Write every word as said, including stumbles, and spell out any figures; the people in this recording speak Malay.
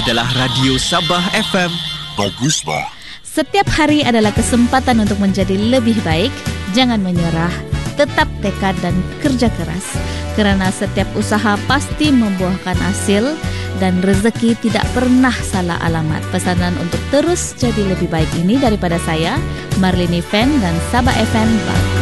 adalah Radio Sabah F M. Bagus, bah. Setiap hari adalah kesempatan untuk menjadi lebih baik. Jangan menyerah, tetap tekad dan kerja keras. Kerana setiap usaha pasti membuahkan hasil dan rezeki tidak pernah salah alamat. Pesanan untuk terus jadi lebih baik ini daripada saya, Marlini Fan dan Sabah F M. Bagus.